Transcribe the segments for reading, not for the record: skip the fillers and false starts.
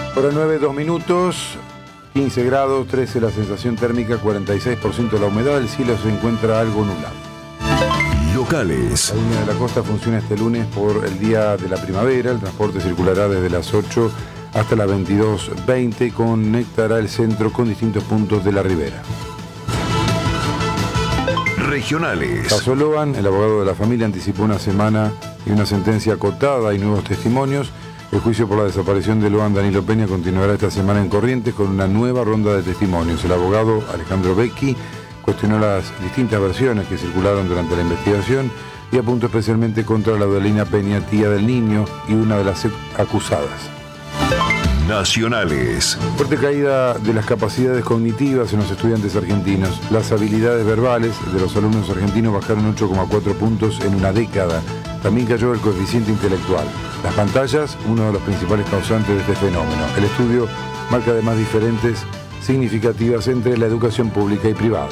Hora 9, 2 minutos, 15 grados, 13 la sensación térmica, 46% la humedad, el cielo se encuentra algo nublado. Locales. La línea de la costa funciona este lunes por el día de la primavera, el transporte circulará desde las 8 hasta las 22:20 y conectará el centro con distintos puntos de la ribera. Regionales. Caso Loan, el abogado de la familia anticipó una semana y una sentencia acotada y nuevos testimonios. El juicio por la desaparición de Loan Danilo Peña continuará esta semana en Corrientes con una nueva ronda de testimonios. El abogado Alejandro Becchi cuestionó las distintas versiones que circularon durante la investigación y apuntó especialmente contra la Adelina Peña, tía del niño y una de las acusadas. Nacionales. Fuerte caída de las capacidades cognitivas en los estudiantes argentinos. Las habilidades verbales de los alumnos argentinos bajaron 8,4 puntos en una década. También cayó el coeficiente intelectual. Las pantallas, uno de los principales causantes de este fenómeno. El estudio marca además diferencias significativas entre la educación pública y privada.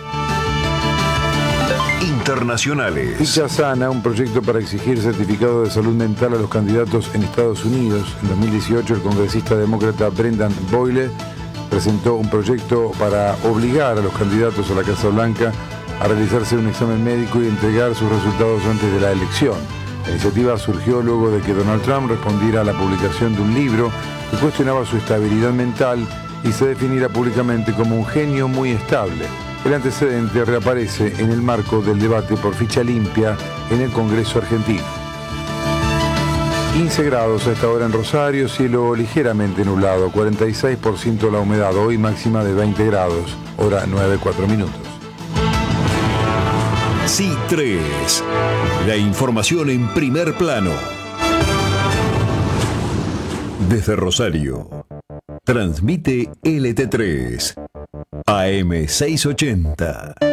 Internacionales. Ficha Sana, un proyecto para exigir certificado de salud mental a los candidatos en Estados Unidos. En 2018, el congresista demócrata Brendan Boyle presentó un proyecto para obligar a los candidatos a la Casa Blanca a realizarse un examen médico y entregar sus resultados antes de la elección. La iniciativa surgió luego de que Donald Trump respondiera a la publicación de un libro que cuestionaba su estabilidad mental y se definiera públicamente como un genio muy estable. El antecedente reaparece en el marco del debate por ficha limpia en el Congreso argentino. 15 grados a esta hora en Rosario, cielo ligeramente nublado, 46% la humedad, hoy máxima de 20 grados, hora 9, 4 minutos. Sí 3. La información en primer plano. Desde Rosario. Transmite LT3. AM 680.